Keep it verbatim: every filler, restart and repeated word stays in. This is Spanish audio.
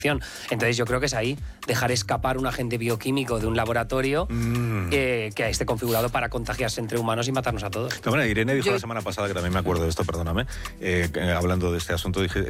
Entonces yo creo que es ahí, dejar escapar un agente bioquímico de un laboratorio mm. eh, que esté configurado para contagiarse entre humanos y matarnos a todos. Bueno, Irene dijo yo... la semana pasada, que también me acuerdo de esto, perdóname, eh, hablando de este asunto, dije,